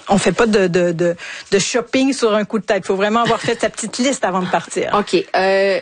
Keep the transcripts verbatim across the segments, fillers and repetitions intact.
on fait pas de, de, de, de shopping sur un coup de tête. Il faut vraiment avoir fait sa petite liste avant de partir. OK. Euh,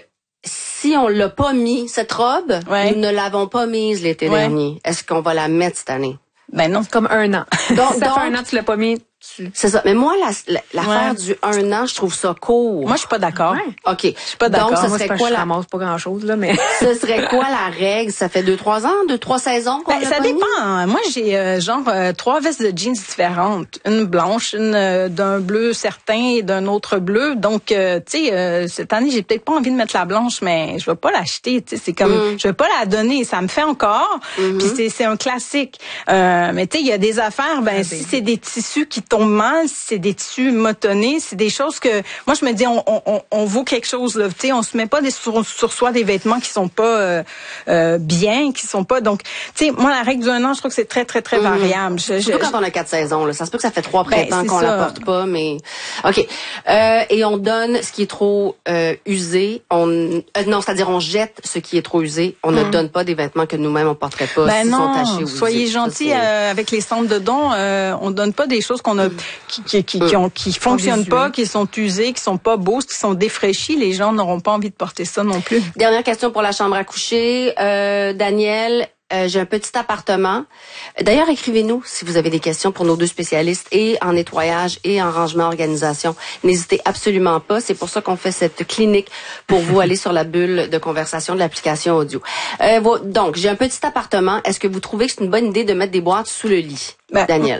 si on l'a pas mis, cette robe, ouais. nous ne l'avons pas mise l'été ouais. dernier. Est-ce qu'on va la mettre cette année? Ben non. Comme un an. Donc, ça donc, fait un an que tu l'as pas mis. C'est ça. Mais moi, la, l'affaire ouais. du un an, je trouve ça court. Moi, je suis pas d'accord. Ouais. OK. Je suis pas d'accord. Donc, ce moi, serait pas, quoi je la... ramasse pas grand-chose, là, mais... ce serait quoi la règle? Ça fait deux, trois ans, deux, trois saisons qu'on ben, ça dépend. Mis? Moi, j'ai euh, genre euh, trois vestes de jeans différentes. Une blanche, une euh, d'un bleu certain et d'un autre bleu. Donc, euh, tu sais, euh, cette année, j'ai peut-être pas envie de mettre la blanche, mais je vais pas l'acheter. Tu sais, c'est comme, mm. je vais pas la donner. Ça me fait encore. Mm-hmm. Puis c'est, c'est un classique. Euh, mais tu sais, il y a des affaires, ben, ah, si c'est des tissus qui tombent mal, si c'est des tissus motonnés, c'est des choses que moi je me dis on on on vaut quelque chose là, tu sais, on se met pas des sur, sur soi des vêtements qui sont pas euh, euh, bien, qui sont pas donc tu sais moi la règle d'un an, je trouve que c'est très très très variable. Je, Surtout je, quand on a quatre saisons là, ça se peut que ça fait trois printemps ben, qu'on ça. la porte pas mais OK. Euh, et on donne ce qui est trop euh, usé, on euh, non, c'est-à-dire on jette ce qui est trop usé, on hum. ne donne pas des vêtements que nous-mêmes on porterait pas ben s'ils non, sont tachés ou soyez usés. gentils euh, avec les centres de dons, euh, on donne pas des choses qu'on a qui qui qui, qui, ont, qui fonctionnent pas, qui sont usés, qui sont pas beaux, qui sont défraîchis, les gens n'auront pas envie de porter ça non plus. Dernière question pour la chambre à coucher. Euh, Daniel, euh, j'ai un petit appartement. D'ailleurs, écrivez-nous si vous avez des questions pour nos deux spécialistes et en nettoyage et en rangement organisation. N'hésitez absolument pas. C'est pour ça qu'on fait cette clinique pour vous aller sur la bulle de conversation de l'application audio. Euh, donc, j'ai un petit appartement. Est-ce que vous trouvez que c'est une bonne idée de mettre des boîtes sous le lit, ben, Daniel?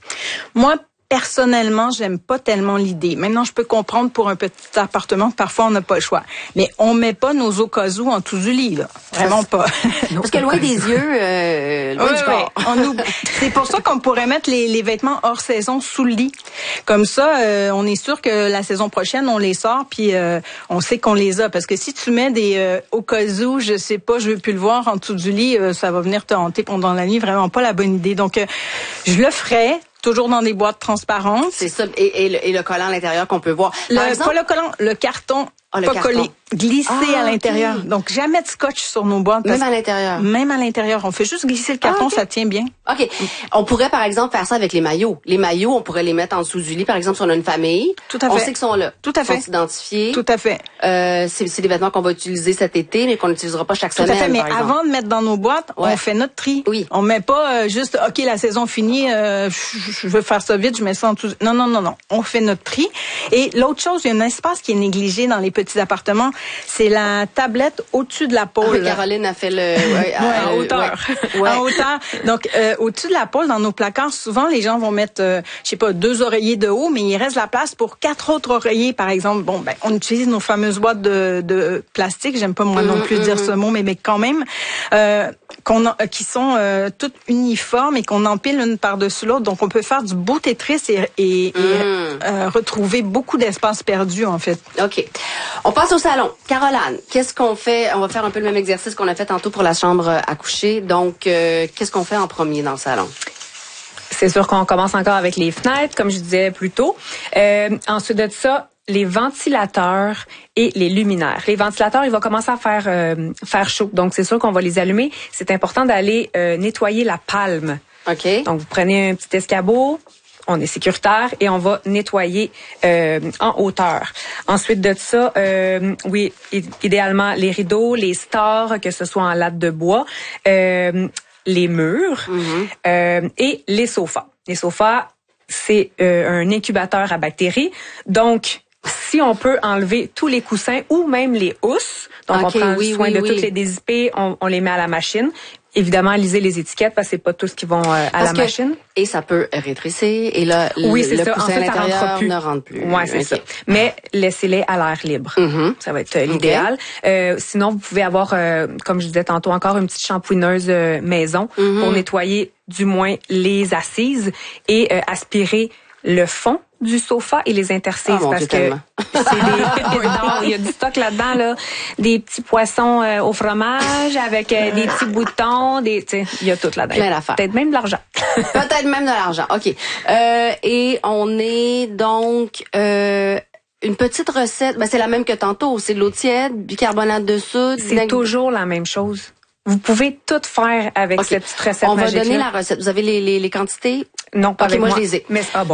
Moi, personnellement, j'aime pas tellement l'idée. Maintenant, je peux comprendre pour un petit appartement que parfois on n'a pas le choix. Mais on met pas nos occasions en dessous du lit, là. Vraiment pas. Parce que loin des yeux, euh, loin oui, du corps. Oui. On oublie. C'est pour ça qu'on pourrait mettre les, les vêtements hors saison sous le lit. Comme ça, euh, on est sûr que la saison prochaine, on les sort puis euh, on sait qu'on les a. Parce que si tu mets des euh, occasions, je sais pas, je veux plus le voir en dessous du lit, euh, ça va venir te hanter pendant la nuit. Vraiment pas la bonne idée. Donc, euh, je le ferais. Toujours dans des boîtes transparentes. C'est ça. Et, et, le, et le collant à l'intérieur qu'on peut voir. Par le, exemple, pas le collant, le carton. Ah, le pas carton. collé, glissé ah, à l'intérieur. Okay. Donc, jamais de scotch sur nos boîtes. Même à l'intérieur. Même à l'intérieur. On fait juste glisser le carton, ah, okay. ça tient bien. OK. On pourrait, par exemple, faire ça avec les maillots. Les maillots, on pourrait les mettre en dessous du lit. Par exemple, si on a une famille. Tout à fait. On sait qu'ils sont là. Tout à fait. Ils sont identifiés. Tout à fait. Euh, c'est, c'est des vêtements qu'on va utiliser cet été, mais qu'on n'utilisera pas chaque Tout semaine. Tout à fait. Mais par avant de mettre dans nos boîtes, ouais. on fait notre tri. Oui. On met pas euh, juste, OK, la saison finie, euh, je veux faire ça vite, je mets ça en dessous. Non, non, non, non. On fait notre tri. Et l'autre chose, il y a un espace qui est négligé dans les petits appartements, c'est la tablette au-dessus de la pôle. Ah, Caroline a fait le... Ouais, ouais, en hauteur. Ouais. En hauteur. Donc, euh, au-dessus de la pôle, dans nos placards, souvent, les gens vont mettre, euh, je sais pas, deux oreillers de haut, mais il reste la place pour quatre autres oreillers, par exemple. Bon, ben, on utilise nos fameuses boîtes de, de plastique. J'aime pas moi non plus mm-hmm. dire ce mot, mais, mais quand même, euh, qu'on a, qui sont euh, toutes uniformes et qu'on empile une par-dessus l'autre. Donc, on peut faire du beau Tetris et, et, mm. et euh, retrouver beaucoup d'espace perdu, en fait. OK. On passe au salon. Caroline, qu'est-ce qu'on fait? On va faire un peu le même exercice qu'on a fait tantôt pour la chambre à coucher. Donc, euh, qu'est-ce qu'on fait en premier dans le salon? C'est sûr qu'on commence encore avec les fenêtres, comme je disais plus tôt. Euh, ensuite de ça, les ventilateurs et les luminaires. Les ventilateurs, il va commencer à faire euh, faire chaud. Donc, c'est sûr qu'on va les allumer. C'est important d'aller euh, nettoyer la palme. OK. Donc, vous prenez un petit escabeau. On est sécuritaire et on va nettoyer euh, en hauteur. Ensuite de ça, euh, oui, idéalement les rideaux, les stores, que ce soit en latte de bois, euh, les murs mm-hmm. euh, et les sofas. Les sofas, c'est euh, un incubateur à bactéries. Donc, si on peut enlever tous les coussins ou même les housses, donc okay, on prend oui, soin oui, de oui. toutes les dézippées, on, on les met à la machine. Évidemment, lisez les étiquettes parce que c'est pas tous qui vont euh, à parce la que, machine. Et ça peut rétrécir et là, oui, le, le ça. coussin en fait, à l'intérieur ça plus. ne rentre plus. Ouais, c'est okay. ça. Mais laissez-les à l'air libre. Mm-hmm. Ça va être euh, l'idéal. Okay. Euh, sinon, vous pouvez avoir, euh, comme je disais tantôt, encore une petite shampouineuse euh, maison mm-hmm. pour nettoyer du moins les assises et euh, aspirer le fond du sofa et les interstices oh, parce Dieu, que c'est des il y a du stock là-dedans là, des petits poissons euh, au fromage avec euh, des petits boutons, des tu sais, il y a tout là-dedans. Plein d'affaires. Peut-être même de l'argent. Peut-être même de l'argent. OK. Euh, et on est donc euh, une petite recette, ben c'est la même que tantôt, c'est de l'eau tiède, bicarbonate de soude, c'est neg- toujours la même chose. Vous pouvez tout faire avec okay. cette petite recette On magique. va donner la recette. Vous avez les les, les quantités? Non, pas okay, avec moi. moi. Je les ai. Mais ah bon.